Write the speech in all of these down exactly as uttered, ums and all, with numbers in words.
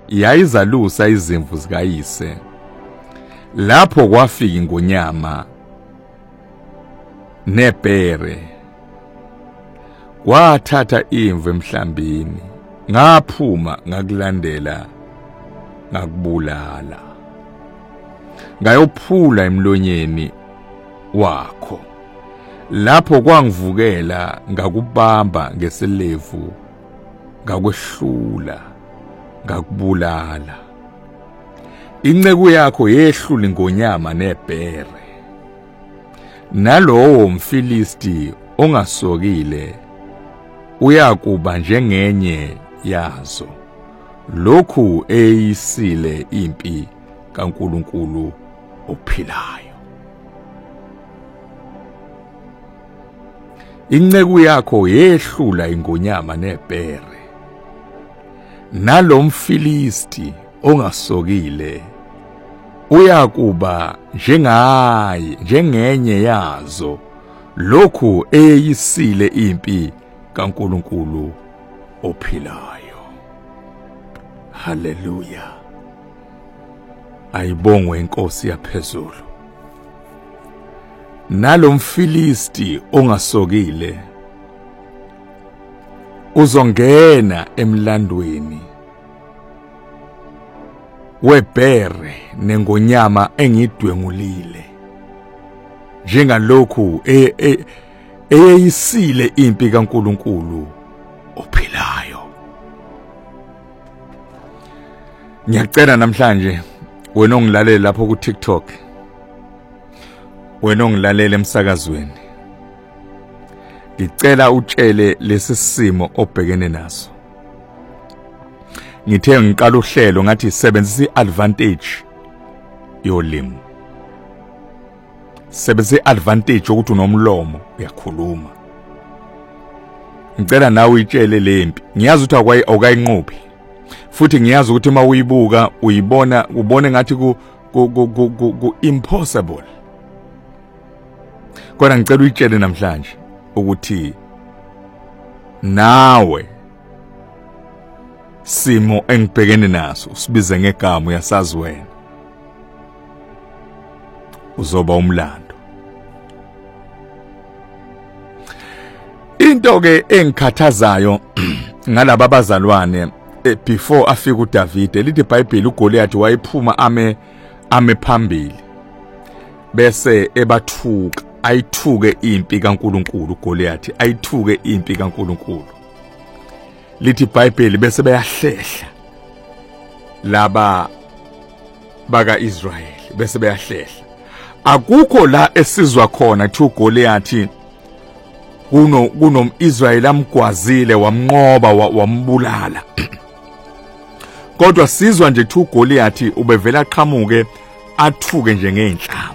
yayizalusa izimvu zikayise. Lapho kwafika ingonyama nebhere, kwathatha imvu emhlambini, ngaphuma ngakulandela ngakubulala, ngayophula emlonyeni wakho. Lapho kwangivukela ngakubamba ngeselevu, ngakwehlula, ngakubulala. Inceku yakho yehlula ingonyama nebhere. Nalowo mfilisti ongasokile uyakuba njengenye yazo, lokhu eyisile impi kaNkulunkulu ophilayo. Inceku yakho yehlula ingonyama nebhere. Nalomfilisti ongasokile uyakuba njengaye njengenye yazo, lokhu eyisile impi kaNkulunkulu ophilayo. Haleluya. Ayibongwe inkosi yaphezulu. Nalomfilisti ongasokile uzongena emlandweni webhere nengonyama engidwengulile, njengalokhu eyisile impi kaNkulunkulu ophilayo. Ngiyacela namhlanje wena ongilalela lapho ku TikTok, wena ongilalela emsakazweni, ngicela utshele lesi simo obhekene naso. Ngithe ngiqala uhlelo ngathi sebenzisa iadvantage yolimi. Sebenzisa iadvantage ukuthi unomlomo uyakhuluma. Ngicela nawe uyitshele lempi. Ngiyazi ukuthi akwayi okayinqophi. Futhi ngiyazi ukuthi uma uyibuka uyibona ubone ngathi ku ku impossible. Kodwa ngicela uyitshele namhlanje ukuthi nawe simo engibhekene naso sibize ngegama uyasazi wena, uzoba umlando. Into ke engikhathazayo ngalabo abazalwane before afika uDavid, lithi iBhayibheli uGoliath wayephuma ame ame phambili bese ebathuka, ayithuke impi kaNkulunkulu. uGoliath ayithuke impi kaNkulunkulu. Lithi iBhayibheli bese beyahlehla laba baka Israel, bese beyahlehla. Akukho la esizwa khona thi uGoliath kuno kunom Israel amgwazile wamnqoba wambulala. Kodwa sizwa nje thi uGoliath ubevela qhamuke athuke njengeenhlamba.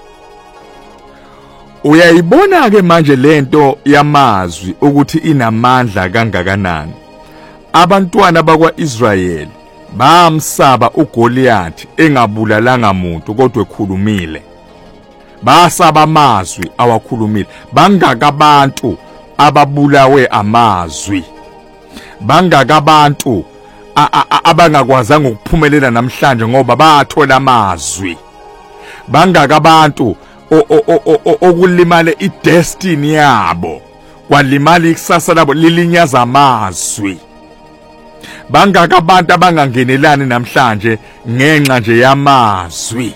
Uyayibona ke manje lento yamazwi ukuthi inamandla kangakanani. Abantwana bakwaIsrayeli bamsaba uGoliath engabulalanga umuntu kodwa ekhulumile. Basaba amazwi awakhulumile. Bangaka abantu ababulawe amazwi. Bangaka abantu abangakwazanga ukuphumelela namhlanje ngoba bathola amazwi. Bangaka abantu okulimale idestiny yabo, kwalimala ikusasa labo lilinyaza amazwi. Bangaka abantu abangangenelani namhlanje ngenxa nje yamazwi.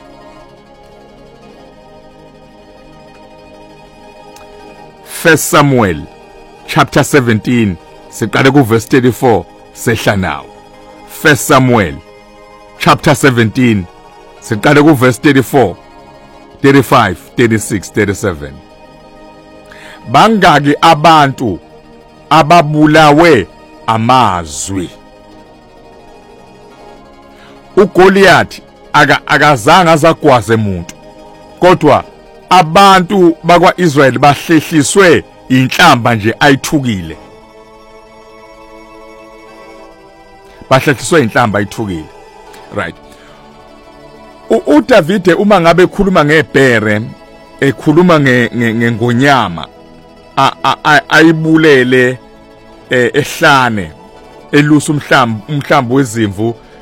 First Samuel chapter seventeen siqale ku verse thirty-four sehla nawo. First Samuel chapter seventeen siqale ku verse thirty-four, thirty-five, thirty-six, thirty-seven. Bangaki abantu ababulawe amazwi. uGoliath akazange azagwaze umuntu, kodwa abantu bakwaIsrael bahlehliswe inhlamba nje ayithukile. Bahlehliswe inhlamba ayithukile. Right. uDavid uma ngabe ekhuluma ngebhere, ekhuluma ngengonyama, ayibulele ehlane, elusa umhlambi umhlambi wezimvu